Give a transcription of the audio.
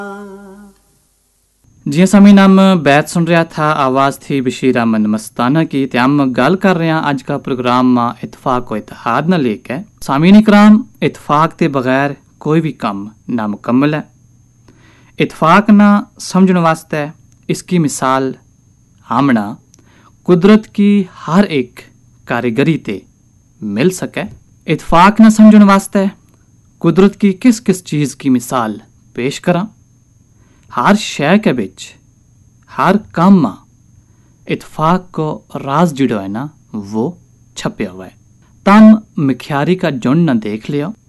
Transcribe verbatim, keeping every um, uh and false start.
जियां समी नाम बैत सुन रहा था, आवाज़ थी बशीर अहमद मस्ताना की। ते हम गल कर रहे हैं आज का प्रोग्राम इतफाक व इतिहाद न लेके। सामीन इकराम, इतफाक के बगैर कोई भी काम नामुकम्मल है। इतफाक ना समझने वास्ते इसकी मिसाल हमना कुदरत की हर एक कारीगरी ते मिल सके। इतफाक न समझने वास्ते कुदरत की किस किस चीज़ की मिसाल पेश करा। हर शय के बिच हर काम में इतफाक को राज जुड़ो है ना वो छपया हुआ है। तम मिख्यारी का जुंड न देख लियो,